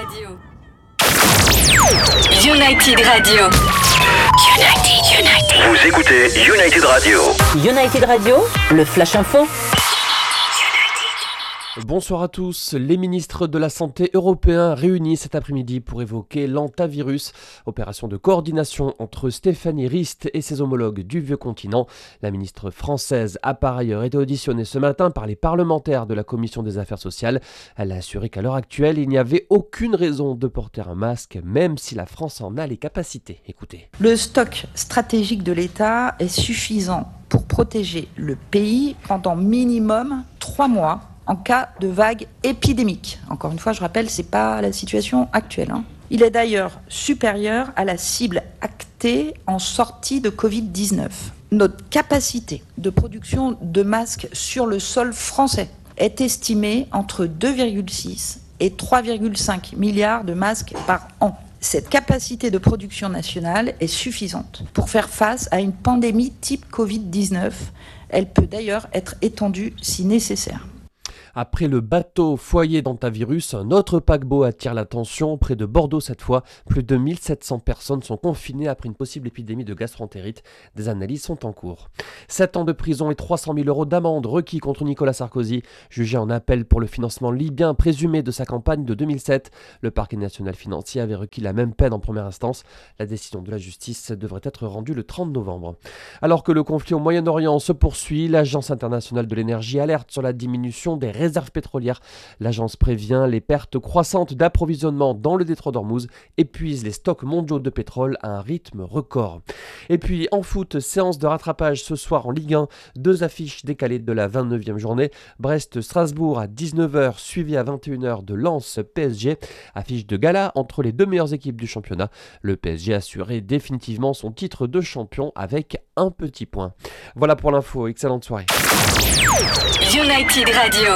Radio. United Radio. United. Vous écoutez United Radio. United Radio, le Flash Info. Bonsoir à tous. Les ministres de la Santé européens réunis cet après-midi pour évoquer l'antavirus, opération de coordination entre Stéphanie Rist et ses homologues du vieux continent. La ministre française a par ailleurs été auditionnée ce matin par les parlementaires de la Commission des affaires sociales. Elle a assuré qu'à l'heure actuelle, il n'y avait aucune raison de porter un masque, même si la France en a les capacités. Écoutez. Le stock stratégique de l'État est suffisant pour protéger le pays pendant minimum 3 mois. En cas de vague épidémique. Encore une fois, je rappelle, ce n'est pas la situation actuelle. Il est d'ailleurs supérieur à la cible actée en sortie de Covid-19. Notre capacité de production de masques sur le sol français est estimée entre 2,6 et 3,5 milliards de masques par an. Cette capacité de production nationale est suffisante pour faire face à une pandémie type Covid-19. Elle peut d'ailleurs être étendue si nécessaire. Après le bateau foyer d'antavirus, un autre paquebot attire l'attention. Près de Bordeaux cette fois, plus de 1700 personnes sont confinées après une possible épidémie de gastroentérite. Des analyses sont en cours. 7 ans de prison et 300 000 € d'amende requis contre Nicolas Sarkozy, jugé en appel pour le financement libyen présumé de sa campagne de 2007. Le parquet national financier avait requis la même peine en première instance. La décision de la justice devrait être rendue le 30 novembre. Alors que le conflit au Moyen-Orient se poursuit, l'Agence internationale de l'énergie alerte sur la diminution des réserves pétrolières. L'agence prévient les pertes croissantes d'approvisionnement dans le détroit d'Ormuz épuisent les stocks mondiaux de pétrole à un rythme record. Et puis en foot, séance de rattrapage ce soir en Ligue 1, 2 affiches décalées de la 29e journée. Brest-Strasbourg à 19h, suivi à 21h de Lens-PSG. Affiche de gala entre les 2 meilleures équipes du championnat. Le PSG assurait définitivement son titre de champion avec un petit point. Voilà pour l'info, excellente soirée. United Radio.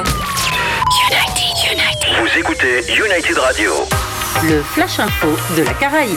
United. Vous écoutez United Radio. Le Flash Info de la Caraïbe.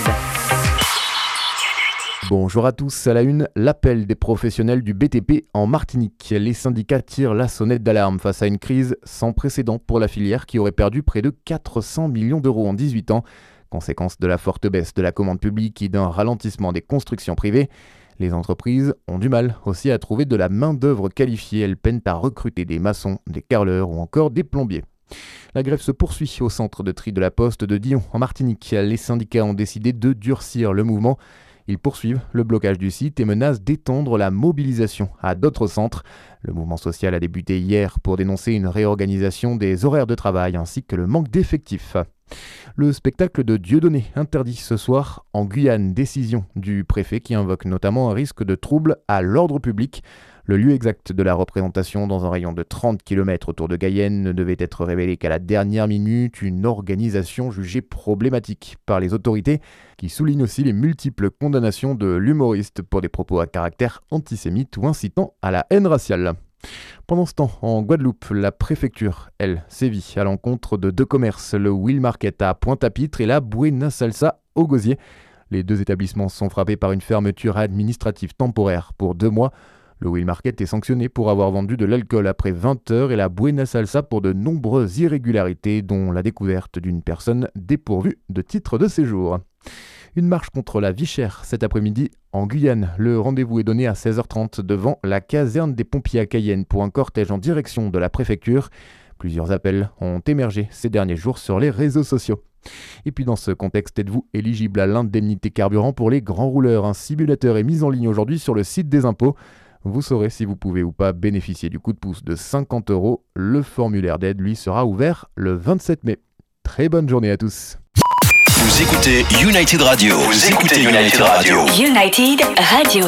Bonjour à tous, à la une, l'appel des professionnels du BTP en Martinique. Les syndicats tirent la sonnette d'alarme face à une crise sans précédent pour la filière qui aurait perdu près de 400 millions d'euros en 18 ans, conséquence de la forte baisse de la commande publique et d'un ralentissement des constructions privées. Les entreprises ont du mal aussi à trouver de la main-d'œuvre qualifiée. Elles peinent à recruter des maçons, des carreleurs ou encore des plombiers. La grève se poursuit au centre de tri de la Poste de Dion, en Martinique. Les syndicats ont décidé de durcir le mouvement. Ils poursuivent le blocage du site et menacent d'étendre la mobilisation à d'autres centres. Le mouvement social a débuté hier pour dénoncer une réorganisation des horaires de travail ainsi que le manque d'effectifs. Le spectacle de Dieudonné interdit ce soir en Guyane, décision du préfet qui invoque notamment un risque de trouble à l'ordre public. Le lieu exact de la représentation dans un rayon de 30 km autour de Guyenne ne devait être révélé qu'à la dernière minute, une organisation jugée problématique par les autorités qui soulignent aussi les multiples condamnations de l'humoriste pour des propos à caractère antisémite ou incitant à la haine raciale. Pendant ce temps, en Guadeloupe, la préfecture, elle, sévit à l'encontre de 2 commerces, le Will Market à Pointe-à-Pitre et la Buena Salsa au Gosier. Les 2 établissements sont frappés par une fermeture administrative temporaire pour 2 mois. Le Will Market est sanctionné pour avoir vendu de l'alcool après 20 heures et la Buena Salsa pour de nombreuses irrégularités, dont la découverte d'une personne dépourvue de titre de séjour. Une marche contre la vie chère cet après-midi en Guyane. Le rendez-vous est donné à 16h30 devant la caserne des pompiers à Cayenne pour un cortège en direction de la préfecture. Plusieurs appels ont émergé ces derniers jours sur les réseaux sociaux. Et puis dans ce contexte, êtes-vous éligible à l'indemnité carburant pour les grands rouleurs? Un simulateur est mis en ligne aujourd'hui sur le site des impôts. Vous saurez si vous pouvez ou pas bénéficier du coup de pouce de 50 €. Le formulaire d'aide, lui, sera ouvert le 27 mai. Très bonne journée à tous. Vous écoutez United Radio. Vous écoutez United Radio. United Radio.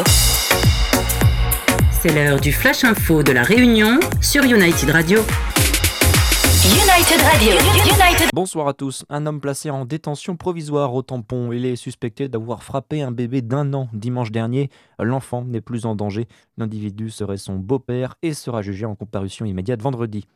C'est l'heure du Flash Info de la Réunion sur United Radio. United Radio. United. Bonsoir à tous. Un homme placé en détention provisoire au tampon. Il est suspecté d'avoir frappé un bébé d'1 an dimanche dernier. L'enfant n'est plus en danger. L'individu serait son beau-père et sera jugé en comparution immédiate vendredi.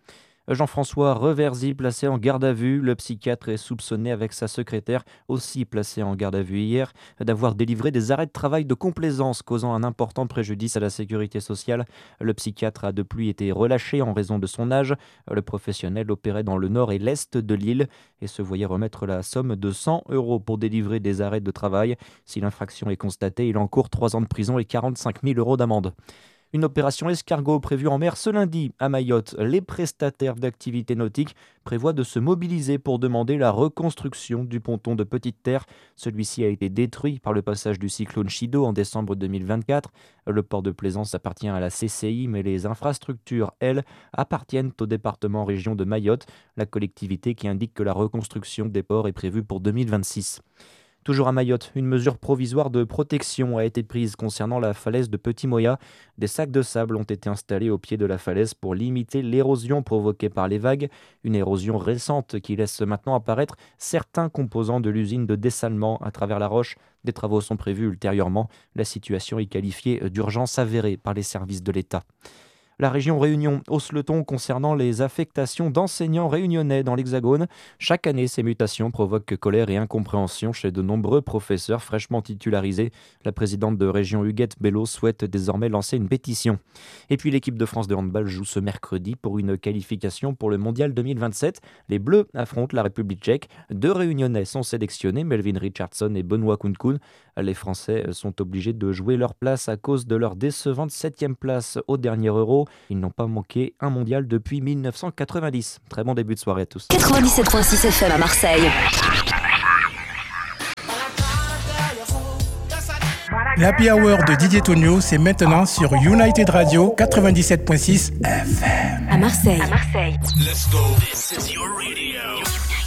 Jean-François Reverzy placé en garde à vue. Le psychiatre est soupçonné avec sa secrétaire, aussi placée en garde à vue hier, d'avoir délivré des arrêts de travail de complaisance causant un important préjudice à la sécurité sociale. Le psychiatre a depuis été relâché en raison de son âge. Le professionnel opérait dans le nord et l'est de l'île et se voyait remettre la somme de 100 € pour délivrer des arrêts de travail. Si l'infraction est constatée, il encourt 3 ans de prison et 45 000 € d'amende. Une opération escargot prévue en mer ce lundi à Mayotte. Les prestataires d'activités nautiques prévoient de se mobiliser pour demander la reconstruction du ponton de Petite Terre. Celui-ci a été détruit par le passage du cyclone Chido en décembre 2024. Le port de Plaisance appartient à la CCI, mais les infrastructures, elles, appartiennent au département-région de Mayotte, la collectivité qui indique que la reconstruction des ports est prévue pour 2026. Toujours à Mayotte, une mesure provisoire de protection a été prise concernant la falaise de Petit Moya. Des sacs de sable ont été installés au pied de la falaise pour limiter l'érosion provoquée par les vagues. Une érosion récente qui laisse maintenant apparaître certains composants de l'usine de dessalement à travers la roche. Des travaux sont prévus ultérieurement. La situation est qualifiée d'urgence avérée par les services de l'État. La région Réunion hausse le ton concernant les affectations d'enseignants réunionnais dans l'Hexagone. Chaque année, ces mutations provoquent colère et incompréhension chez de nombreux professeurs fraîchement titularisés. La présidente de région Huguette Bello souhaite désormais lancer une pétition. Et puis l'équipe de France de handball joue ce mercredi pour une qualification pour le Mondial 2027. Les Bleus affrontent la République tchèque. 2 Réunionnais sont sélectionnés, Melvin Richardson et Benoît Kounkoun. Les Français sont obligés de jouer leur place à cause de leur décevante 7e place au dernier Euro. Ils n'ont pas manqué un mondial depuis 1990. Très bon début de soirée à tous. 97.6 FM à Marseille. L'Happy Hour de Didier Tonio, c'est maintenant sur United Radio 97.6 FM. À Marseille. Let's go. This is your radio.